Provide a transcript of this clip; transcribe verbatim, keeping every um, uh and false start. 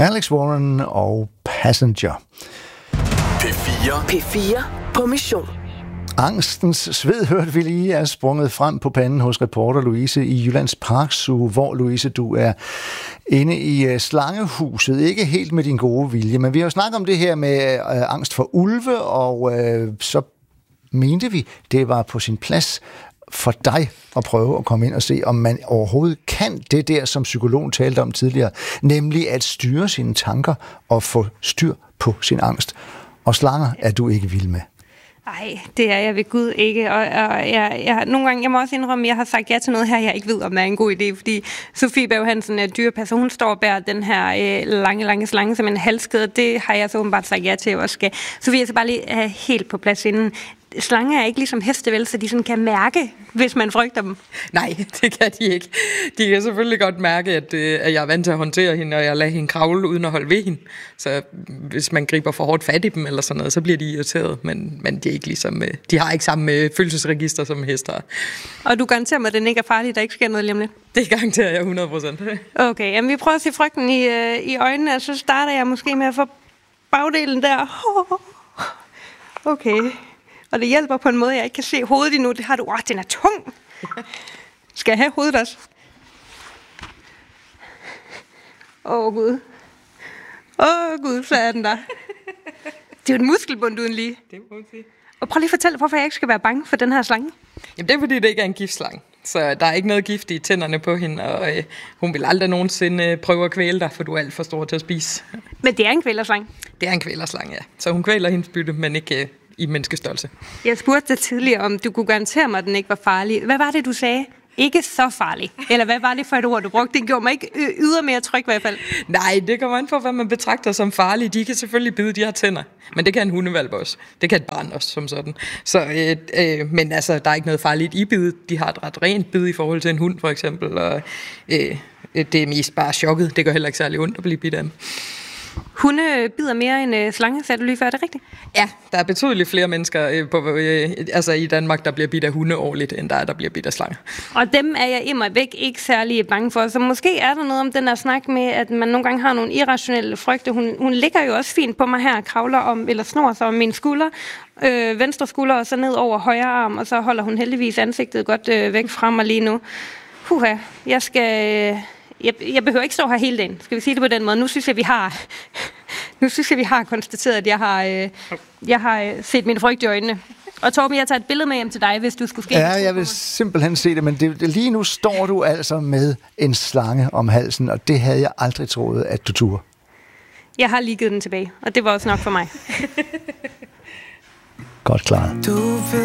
Alex Warren og Passenger. P fire. P fire på mission. Angstens sved, hørte vi lige, er sprunget frem på panden hos reporter Louise i Jyllands Parkzoo, hvor, Louise, du er inde i slangehuset. Ikke helt med din gode vilje, men vi har jo snakket om det her med øh, angst for ulve, og øh, så mente vi, det var på sin plads for dig at prøve at komme ind og se, om man overhovedet kan det der, som psykologen talte om tidligere, nemlig at styre sine tanker og få styr på sin angst. Og slanger er du ikke vild med. Nej, det er jeg ved Gud ikke, og, og jeg, jeg, nogle gange, jeg må også indrømme, at jeg har sagt ja til noget her, jeg ikke ved, om det er en god idé, fordi Sofie Berg Hansen er dyrepasser, hun står og bærer den her øh, lange, lange slange som en halskæde, det har jeg så åbenbart sagt ja til, og skal Sofie, jeg skal bare lige have helt på plads inden. Slanger er ikke ligesom heste, vel, så de sådan kan mærke, hvis man frygter dem. Nej, det kan de ikke. De kan selvfølgelig godt mærke, at, at jeg er vant til at håndtere hende, og jeg lader hende kravle uden at holde ved hende. Så hvis man griber for hårdt fat i dem eller sådan noget, så bliver de irriteret. Men, men de, er ikke ligesom, de har ikke samme følelsesregister som hester. Og du garanterer mig, at den ikke er farlig, der ikke sker noget lige om lidt? Det garanterer jeg hundrede procent. Okay, jamen vi prøver at se frygten i, øh, i øjnene, og så starter jeg måske med at få bagdelen der. Okay. Og det hjælper på en måde, jeg ikke kan se hovedet endnu. Det har du. Åh, den er tung. Skal jeg have hovedet også? Åh, oh, Gud. Åh, oh, Gud, så er den der. Det er jo et muskelbund uden lige. Det må man sige. Og prøv lige at fortælle, hvorfor jeg ikke skal være bange for den her slange. Jamen, det er fordi, det ikke er en giftslange. Så der er ikke noget gift i tænderne på hende, og øh, hun vil aldrig nogensinde prøve at kvæle dig, for du er alt for stor til at spise. Men det er en kvælerslange? Det er en kvælerslange, ja. Så hun kvæler hendes bytte, men ikke øh, i menneskestørrelse. Jeg spurgte dig tidligere, om du kunne garantere mig, at den ikke var farlig. Hvad var det, du sagde? Ikke så farlig. Eller hvad var det for et ord, du brugte? Det gjorde mig ikke ydermere tryg i hvert fald. Nej, det kommer an på, hvad man betragter som farligt. De kan selvfølgelig bide, de har tænder. Men det kan en hundehvalp også. Det kan et barn også, som sådan. Så, øh, øh, men altså, der er ikke noget farligt i bid. De har et ret rent bid i forhold til en hund, for eksempel. Og øh, det er mest bare chokket. Det gør heller ikke særlig ondt at blive bidt af dem. Hunde bider mere end øh, slange, sagde du lige før, er det rigtigt? Ja, der er betydeligt flere mennesker øh, på, øh, altså i Danmark, der bliver bidt af hunde årligt, end der er, der bliver bidt af slanger. Og dem er jeg immer væk ikke særlig bange for, så måske er der noget om den der snak med, at man nogle gange har nogle irrationelle frygte. Hun, hun ligger jo også fint på mig her, kravler om, eller snor sig om min skulder, øh, venstre skulder, og så ned over højre arm, og så holder hun heldigvis ansigtet godt øh, væk fra mig lige nu. Huha, jeg skal... Øh, Jeg, jeg behøver ikke stå her hele dagen. Skal vi sige det på den måde? Nu synes jeg, vi har, nu synes jeg, vi har konstateret, at jeg har, øh, jeg har set min frygt i øjnene. Og Torben, jeg tager et billede med hjem til dig, hvis du skulle ske. Ja, jeg vil simpelthen se det, men det, det, lige nu står du altså med en slange om halsen, og det havde jeg aldrig troet, at du turde. Jeg har lige givet den tilbage, og det var også nok for mig. Godt klaret.